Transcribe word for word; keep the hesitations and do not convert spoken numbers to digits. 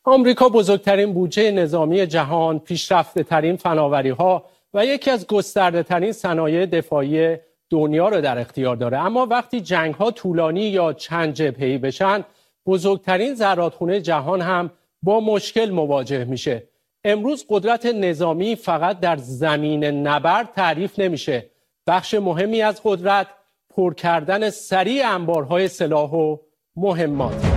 آمریکا بزرگترین بودجه نظامی جهان، پیشرفته‌ترین فناوری‌ها و یکی از گسترده‌ترین صنایع دفاعی دنیا رو در اختیار داره. اما وقتی جنگ‌ها طولانی یا چند جبهه‌ای بشن، بزرگترین زرادخونه جهان هم با مشکل مواجه میشه. امروز قدرت نظامی فقط در زمین نبرد تعریف نمیشه. بخش مهمی از قدرت پر کردن سریع انبارهای سلاح و مهمات.